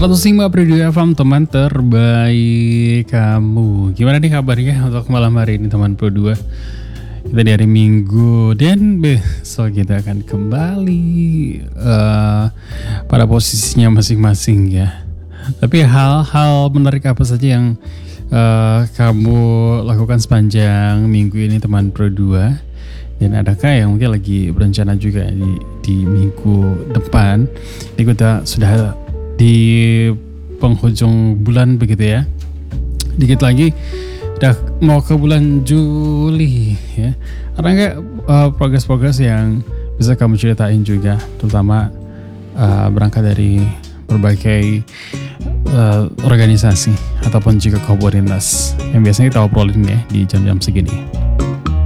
105,2 FM teman terbaik kamu. Gimana nih kabarnya untuk malam hari ini teman Pro 2? Kita di hari Minggu dan besok kita akan kembali pada posisinya masing-masing ya. Tapi hal-hal menarik apa saja yang kamu lakukan sepanjang minggu ini teman Pro 2? Dan adakah yang mungkin lagi berencana juga di minggu depan? Ini kita sudah di penghujung bulan begitu ya. Dikit lagi udah mau ke bulan Juli ya. Ada nggak progres-progres yang bisa kamu ceritain juga, terutama berangkat dari berbagai organisasi ataupun juga komunitas yang biasanya kita obrolin ya di jam-jam segini.